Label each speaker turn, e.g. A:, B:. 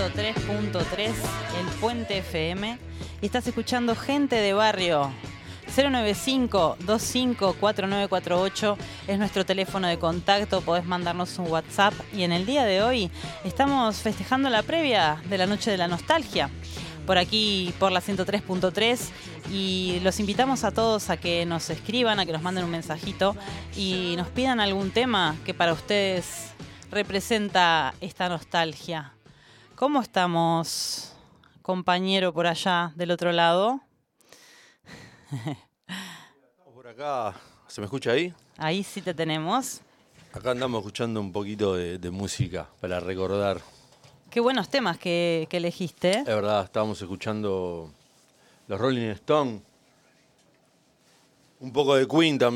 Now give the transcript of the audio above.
A: 103.3, el Puente FM, y estás escuchando Gente de Barrio. 095-254948 es nuestro teléfono de contacto, podés mandarnos un WhatsApp, y en el día de hoy estamos festejando la previa de la Noche de la Nostalgia, por aquí, por la 103.3, y los invitamos a todos a que nos escriban, a que nos manden un mensajito y nos pidan algún tema que para ustedes representa esta nostalgia. ¿Cómo estamos, compañero, por allá del otro lado?
B: Por acá, ¿se me escucha ahí?
A: Ahí sí te tenemos.
B: Acá andamos escuchando un poquito de música para recordar.
A: Qué buenos temas que elegiste.
B: Es verdad, estábamos escuchando los Rolling Stones, un poco de Queen también.